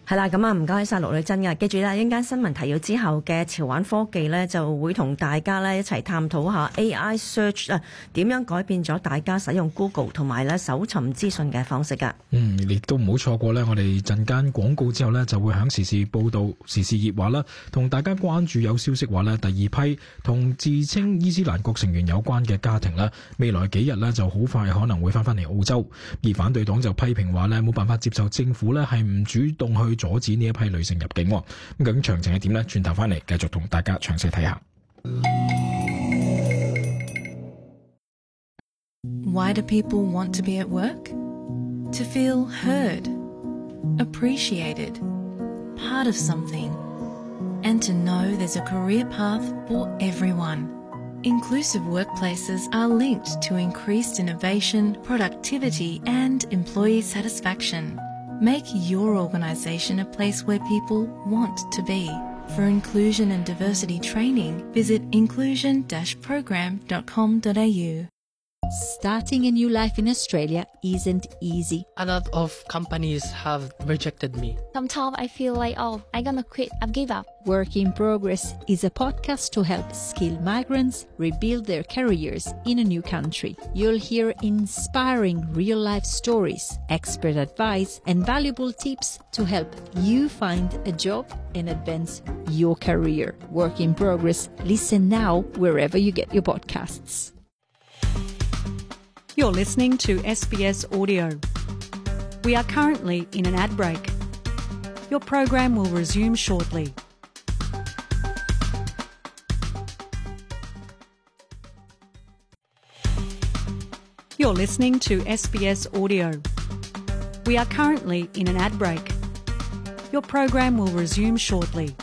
係啦，咁啊唔該晒陸女真嘅，記住啦，一陣間新聞提要之後嘅潮玩科技呢，就會同大家呢一齊探討下 AI search 點樣改變咗大家使用 Google 同埋呢搜尋資訊嘅方式㗎。 亦都唔好錯過呢，我哋陣間廣告之後呢，就會響時事報道、時事熱話啦，同大家關注有消息話呢，第二批同自稱伊斯蘭國成員有關嘅家庭啦，未來幾日呢就好快可能會翻返嚟澳洲，而反對黨就批評話呢，冇辦法接受政府呢係唔主動去阻止呢一批女性入境。咁究竟詳情係點呢？轉頭翻嚟繼續同大家詳細睇下。 Why do people want to be at work? To feel heard, appreciated, part of something, and to know there's a career path for everyone. Inclusive workplaces are linked to increased innovation, productivity, and employee satisfaction. Make your organisation a place where people want to be. For inclusion and diversity training, visit inclusion-program.com.au. Starting a new life in Australia isn't easy. A lot of companies have rejected me. Sometimes I feel like, I'm gonna quit, I've give up. Work in Progress is a podcast to help skilled migrants rebuild their careers in a new country. You'll hear inspiring real-life stories, expert advice, and valuable tips to help you find a job and advance your career. Work in Progress. Listen now wherever you get your podcasts. You're listening to SBS Audio. We are currently in an ad break. Your program will resume shortly. You're listening to SBS Audio. We are currently in an ad break. Your program will resume shortly.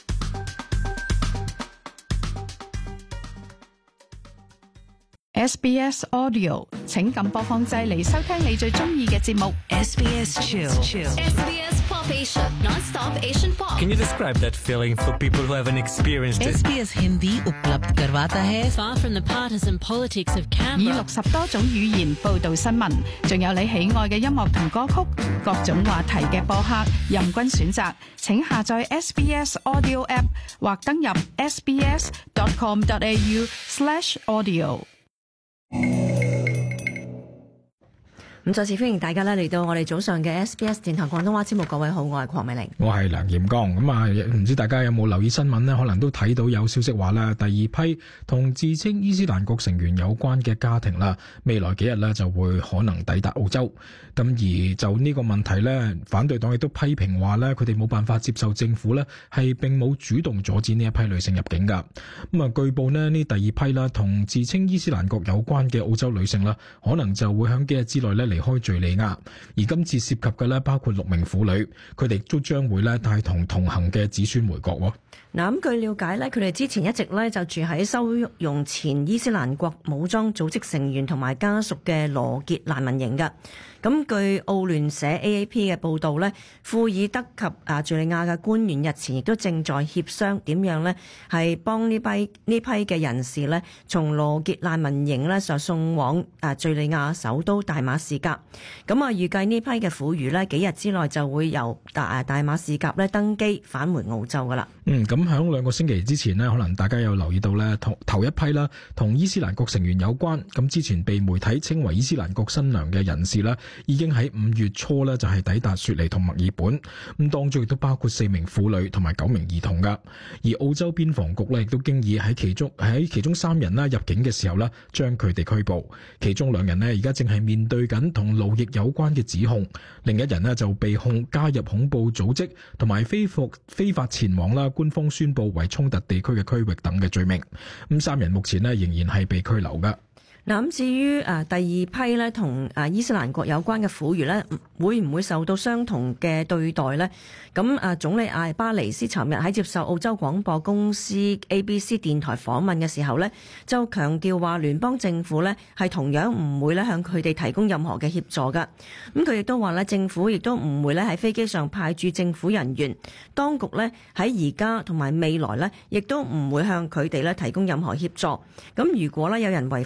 SBS Audio 請撳播放掣嚟收聽你最中意嘅節目。 SBS Chill. SBS Pop Asia, non-stop Asian pop. Can you describe that feeling for people who haven't experienced it? SBS Hindi उपलब्ध करवाता है ，Far from the partisan politics of 以 Canberra. 60多種語言報導新聞，仲有你喜愛嘅音樂同歌曲，各種話題嘅播客，任君選擇。請下載 SBS Audio App 或登入 sbs.com.au/audio。 咁再次歡迎大家咧嚟到我哋早上嘅 SBS 電台廣東話節目。各位好，我係鄺美玲， 我係梁炎剛。咁啊，唔知大家有冇留意新聞呢？可能都睇到有消息話啦，第二批同自稱伊斯蘭國成員有關嘅家庭啦，未來幾日呢就會可能抵達澳洲。咁而就呢個問題呢，反對黨亦都批評話呢，佢哋冇辦法接受政府呢係並冇主動阻止呢一批女性入境噶。咁啊，據報呢第二批啦同自稱伊斯蘭國有關嘅澳洲女性啦，可能就會喺幾日之內呢離開敘利亞。而今次涉及嘅呢，包括6名婦女，佢哋都將會呢帶同行嘅子孫回國。 嗱，咁據了解呢，佢哋之前一直呢就住喺收容前伊斯蘭國武裝組織成員同埋家屬嘅羅傑難民營㗎。咁據澳聯社 AAP 嘅報導呢，庫爾德及敘利亞嘅官員日前亦都正在協商點樣呢係幫呢批嘅人士呢從羅傑難民營呢就送往敘利亞首都大馬士革。咁預計呢批嘅婦孺呢幾日之內就會由大馬士革呢登機返回澳洲㗎啦。 咁喺2個星期之前呢，可能大家有留意到呢，頭一批啦同伊斯蘭國成員有關，咁之前被媒體稱為伊斯蘭國新娘嘅人士啦，已經喺5月初呢就係抵達雪梨同墨爾本，咁當中亦都包括4名婦女同埋9名兒童噶。而澳洲邊防局呢亦都經已喺其中3人啦入境嘅時候呢將佢哋拘捕，其中2人呢而家正係面對緊同勞役有關嘅指控，另一人呢就被控加入恐怖組織同埋非法前往啦官方宣佈為衝突地區嘅區域等嘅罪名。咁3人目前呢仍然係被拘留噶。 嗱，咁至於第二批咧同伊斯蘭國有關嘅婦孺咧，會唔會受到相同嘅對待呢？咁總理艾巴尼斯尋日喺接受澳洲廣播公司 ABC 電台訪問嘅時候呢，就強調話聯邦政府呢係同樣唔會咧向佢哋提供任何嘅協助㗎。咁佢亦都話呢，政府亦都唔會咧喺飛機上派駐政府人員，當局呢喺而家同埋未來呢亦都唔會向佢哋咧提供任何協助。咁如果呢有人違反澳洲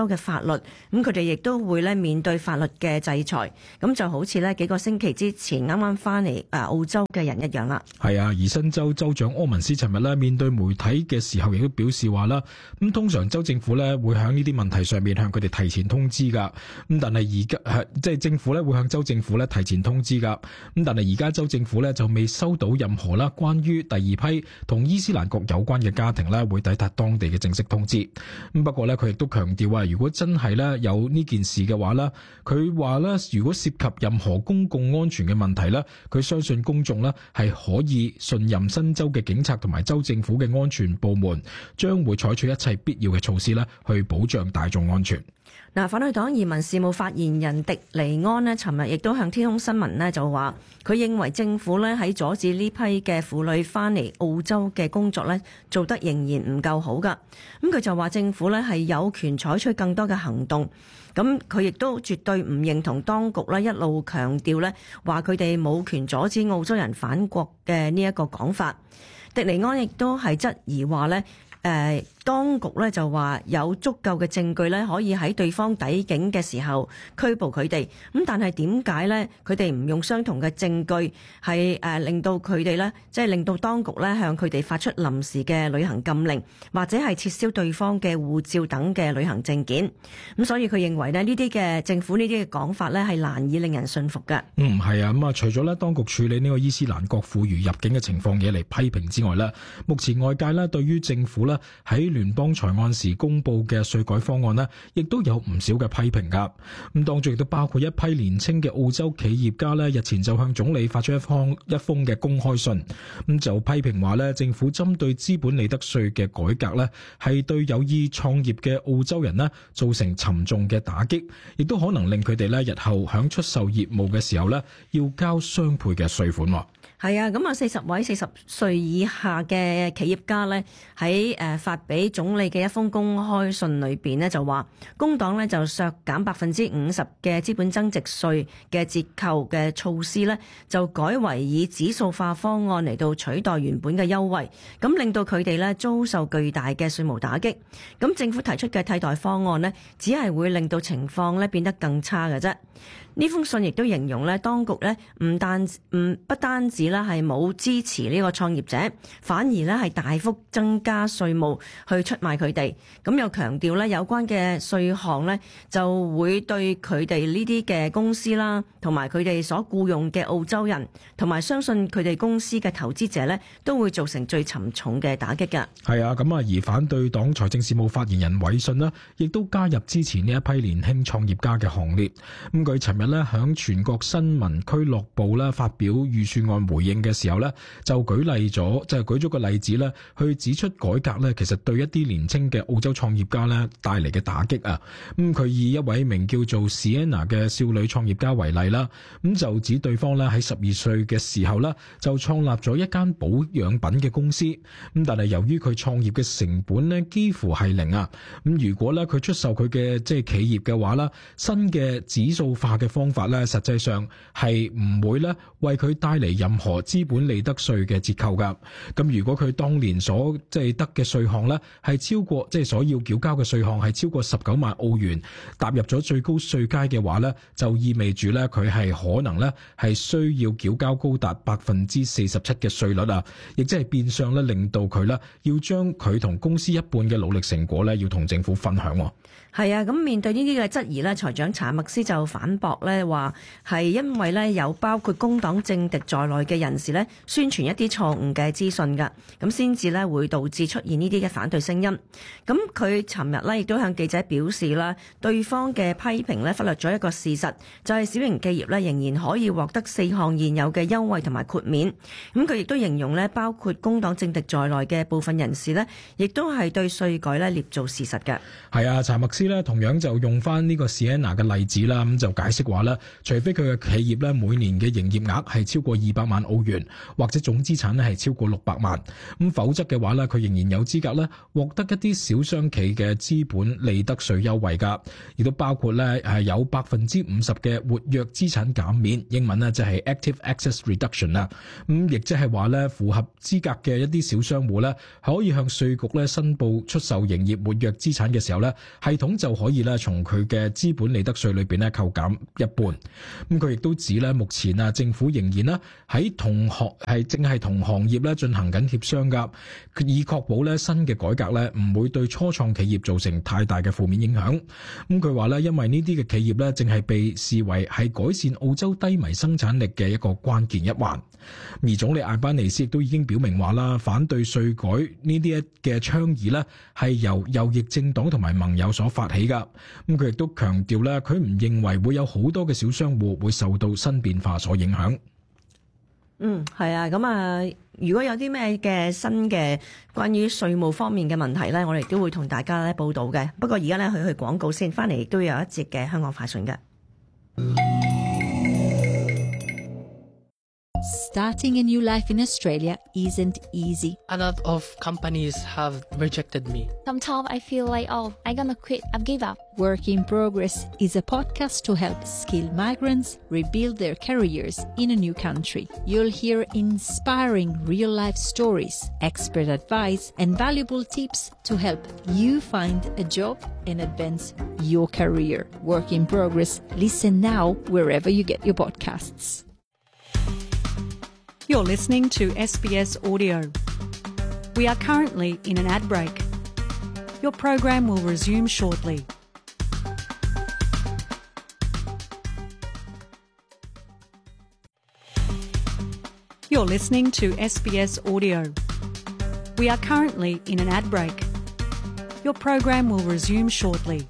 洲嘅法律，咁佢哋亦都會咧面對法律嘅制裁。咁就好似咧幾個星期之前啱啱翻嚟澳洲嘅人一樣啦。 係啊，而新州州長柯文斯尋日咧面對媒體嘅時候，亦都表示話啦，咁通常州政府咧會喺呢啲問題上面向佢哋提前通知㗎。咁但係而家即係政府咧會向州政府咧提前通知㗎。咁但係而家州政府咧就未收到任何啦關於第二批同伊斯蘭國有關嘅家庭咧會抵達當地嘅正式通知。咁不過咧佢亦都強調啊，如果真係咧有呢件事嘅話咧，佢話咧如果涉及任何公共安全嘅問題咧，佢相信公眾咧係可以信任新州嘅警察同埋州政府嘅安全部門，將會採取一切必要嘅措施咧去保障大眾安全。 嗱，反對黨移民事務發言人迪尼安呢，尋日亦都向天空新聞呢就話，佢認為政府呢喺阻止呢批嘅婦女翻嚟澳洲嘅工作呢做得仍然唔夠好㗎。咁佢就話政府呢係有權採取更多嘅行動。咁佢亦都絕對唔認同當局呢一路強調呢話佢哋冇權阻止澳洲人返國嘅呢一個講法。迪尼安亦都係質疑話呢當局咧就話有足夠嘅證據咧，可以喺對方抵境嘅時候拘捕佢哋。咁但係點解咧佢哋唔用相同嘅證據係令到佢哋咧，即係令到當局咧向佢哋發出臨時嘅旅行禁令，或者係撤銷對方嘅護照等嘅旅行證件？咁所以佢認為咧呢啲嘅政府呢啲嘅講法咧係難以令人信服嘅。 係啊，咁啊除咗咧當局處理呢個伊斯蘭國婦孺入境嘅情況惹嚟批評之外咧，目前外界咧對於政府咧喺聯邦財案時公布嘅稅改方案呢，亦都有唔少嘅批評噶。咁當中亦都包括一批年輕嘅澳洲企業家呢，日前就向總理發出一封嘅公開信，咁就批評話呢，政府針對資本利得稅嘅改革呢，係對有意創業嘅澳洲人呢造成沉重嘅打擊，亦都可能令佢哋呢日後響出售業務嘅時候呢，要交雙倍嘅稅款。 係啊，咁啊40位40歲以下嘅企業家呢，喺發俾總理嘅一封公開信裏邊呢，就話工黨呢就削減50%嘅資本增值稅嘅折扣嘅措施呢，就改為以指數化方案嚟到取代原本嘅優惠，咁令到佢哋呢遭受巨大嘅稅務打擊。咁政府提出嘅替代方案呢，只係會令到情況呢變得更差嘅啫。呢封信亦都形容咧，當局咧不單止咧係冇支持呢個創業者，反而咧係大幅增加稅務去出賣佢哋。咁又強調咧，有關嘅稅項咧就會對佢哋呢啲嘅公司啦，同埋佢哋所僱用嘅澳洲人，同埋相信佢哋公司嘅投資者咧，都會造成最沉重嘅打擊㗎。 係啊，咁啊，而反對黨財政事務發言人韋信呢，亦都加入支持呢一批年輕創業家嘅行列。咁佢尋日咧響全國新聞俱樂部咧發表預算案回應嘅時候咧，就舉咗個例子咧，去指出改革咧其實對一啲年輕嘅澳洲創業家咧帶嚟嘅打擊啊。咁佢以一位名叫做 Sienna 嘅少女創業家為例啦，咁就指對方咧喺12歲嘅時候咧就創立咗一間保養品嘅公司。咁但係由於佢創業嘅成本咧幾乎係零啊，咁如果咧佢出售佢嘅企業嘅話啦，新嘅指數化嘅方法咧，實際上係唔會咧為佢帶嚟任何資本利得稅嘅折扣噶。咁如果佢當年所得嘅稅項咧係超過所要繳交嘅稅項係超過19萬澳元，踏入咗最高稅階嘅話咧，就意味住咧佢係可能咧係需要繳交高達47%嘅稅率啊，亦即係變相咧令到佢咧要將佢同公司一半嘅努力成果咧要同政府分享。 係啊，咁面對呢啲嘅質疑咧，財長查默斯就反駁咧話係因為咧有包括工黨政敵在內嘅人士咧宣傳一啲錯誤嘅資訊㗎，咁先至咧會導致出現呢啲嘅反對聲音。咁佢尋日咧亦都向記者表示啦，對方嘅批評咧忽略咗一個事實，就係小型企業咧仍然可以獲得4項現有嘅優惠同埋豁免。咁佢亦都形容咧，包括工黨政敵在內嘅部分人士咧，亦都係對稅改咧捏造事實嘅。 係啊，查默斯咧同樣就用翻呢個 Sienna 嘅例子啦，咁就解釋話咧，除非佢嘅企業咧每年嘅營業額係超過200萬萬澳元，或者總資產咧係超過600萬。咁否則嘅話咧，佢仍然有資格咧獲得一啲小商企嘅資本利得稅優惠㗎，亦都包括咧係有50%嘅活躍資產減免，英文咧就係 Active Access Reduction 啦。亦即係話咧，符合資格嘅一啲小商戶咧，可以向稅局咧申報出售營業活躍資產嘅時候咧，系統就可以咧從佢嘅資本利得稅裏邊咧扣減一半。咁佢亦都指咧，目前政府仍然咧喺正係同行業咧進行緊協商㗎，以確保咧新嘅改革咧唔會對初創企業造成太大嘅負面影響。咁佢話咧，因為呢啲嘅企業咧正係被視為係改善澳洲低迷生產力嘅一個關鍵一環。而總理艾班尼斯亦都已經表明話啦，反對稅改呢啲嘅倡議咧係由右翼政黨同埋盟友所發起㗎。咁佢亦都強調咧，佢唔認為會有好多嘅小商戶會受到新變化所影響。 係啊，咁如果有啲咩嘅新嘅關於稅務方面嘅問題咧，我哋都會同大家咧報道嘅。不過而家咧去廣告先，翻嚟亦都有一節嘅香港快訊嘅。 Starting a new life in Australia isn't easy. A lot of companies have rejected me. Sometimes I feel like, I'm gonna quit, I've give up. Work in Progress is a podcast to help skilled migrants rebuild their careers in a new country. You'll hear inspiring real-life stories, expert advice, and valuable tips to help you find a job and advance your career. Work in Progress. Listen now wherever you get your podcasts. You're listening to SBS Audio. We are currently in an ad break. Your program will resume shortly. You're listening to SBS Audio. We are currently in an ad break. Your program will resume shortly.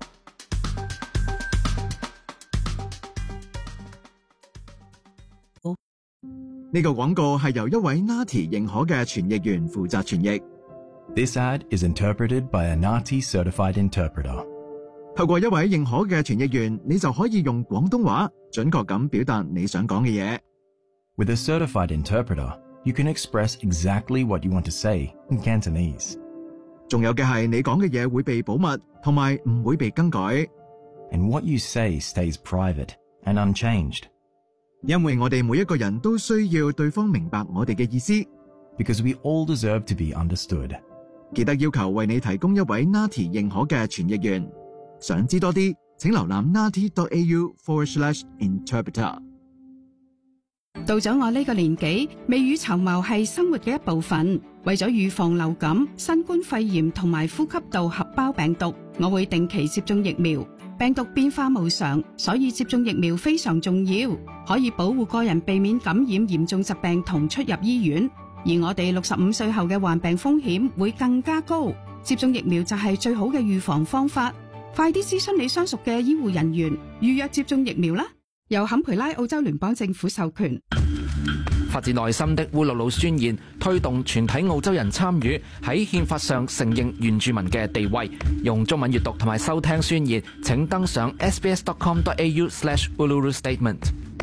呢個廣告係由一位 NAATI 認可嘅傳譯員負責傳譯。 This ad is interpreted by a NAATI certified interpreter. 透過一位認可嘅傳譯員，你就可以用廣東話準確咁表達你想講嘅嘢。 With a certified interpreter, you can express exactly what you want to say in Cantonese. 仲有嘅係你講嘅嘢會被保密，同埋唔會被更改。 And what you say stays private and unchanged. 因為我哋每一個人都需要對方明白我哋嘅意思。 Because we all deserve to be understood. 記得要求為你提供一位 NAATI 認可嘅傳譯員。想知多啲，請瀏覽 nati.au/interpreter。 到咗我呢個年紀，未雨綢繆係生活嘅一部分。為咗預防流感、新冠肺炎同埋呼吸道合胞病毒，我會定期接種疫苗。病毒變化無常，所以接種疫苗非常重要，可以保護個人避免感染嚴重疾病同出入醫院。而我哋65歲後嘅患病風險會更加高，接種疫苗就係最好嘅預防方法。快啲諮詢你相熟嘅醫護人員，預約接種疫苗啦！由坎培拉澳洲聯邦政府授權。 發自內心的烏魯魯宣言，推動全體澳洲人參與喺憲法上承認原住民嘅地位。用中文閱讀同埋收聽宣言，請登上 sbs.com.au/uluru-statement。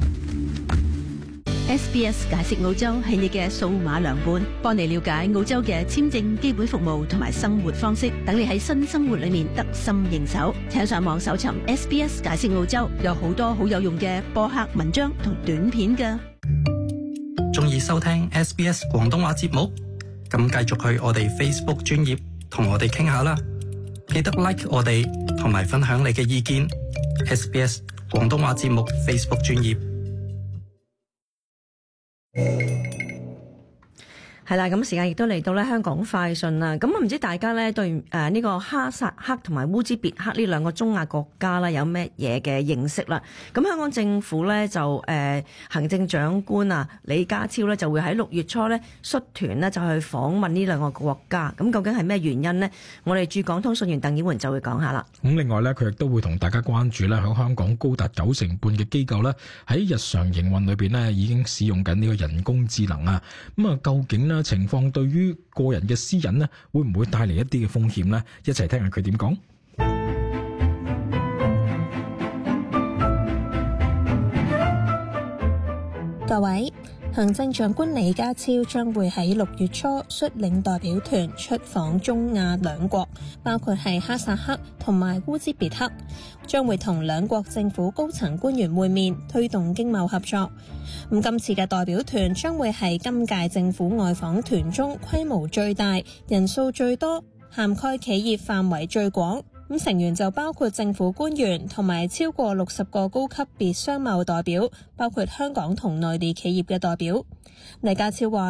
SBS 解釋澳洲係你嘅數碼良伴，幫你了解澳洲嘅簽證、基本服務同埋生活方式，等你喺新生活裏面得心應手。請上網搜尋 SBS 解釋澳洲，有好多好有用嘅播客文章同短片㗎。 鍾意收聽 SBS 廣東話節目，咁繼續去我哋 Facebook 專頁同我哋傾下啦。記得 like 我哋同埋分享你嘅意見。SBS 廣東話節目 Facebook 專頁。 係啦，咁時間亦都嚟到咧香港快訊啦。咁唔知大家咧對呢個哈薩克同埋烏茲別克呢兩個中亞國家啦有咩嘢嘅認識啦？咁香港政府咧就行政長官李家超咧就會喺6月初咧率團咧就去訪問呢兩個國家。咁究竟係咩原因呢？我哋駐港通訊員鄧綺媛就會講下啦。 咁另外咧，佢亦都會同大家關注咧，喺香港高達90%嘅機構咧喺日常營運裏邊咧已經使用緊呢個人工智能啊。咁究竟呢情況對於個人嘅私隱呢，會唔會帶嚟一啲嘅風險呢？一齊聽下佢點講。 各位， 行政長官李家超將會喺6月初率領代表團出訪中亞兩國，包括係哈薩克同埋烏茲別克，將會同兩國政府高層官員會面，推動經貿合作。今次嘅代表團將會係今屆政府外訪團中規模最大、人數最多、涵蓋企業範圍最廣。成員就包括政府官員同埋超過60個高級別商貿代表，包括香港同內地企業嘅代表。李家超話